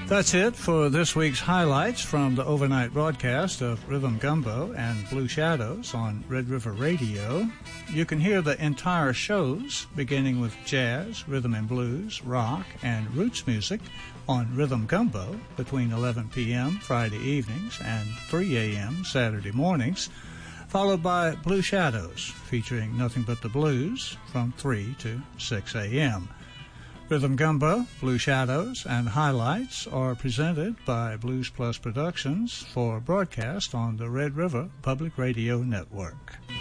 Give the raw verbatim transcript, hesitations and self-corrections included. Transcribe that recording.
That's it for this week's highlights from the overnight broadcast of Rhythm Gumbo and Blue Shadows on Red River Radio. You can hear the entire shows, beginning with jazz, rhythm and blues, rock, and roots music on Rhythm Gumbo between eleven p.m. Friday evenings and three a.m. Saturday mornings, followed by Blue Shadows, featuring nothing but the blues from three to six a.m. Rhythm Gumbo, Blue Shadows, and Highlights are presented by Blues Plus Productions for broadcast on the Red River Public Radio Network.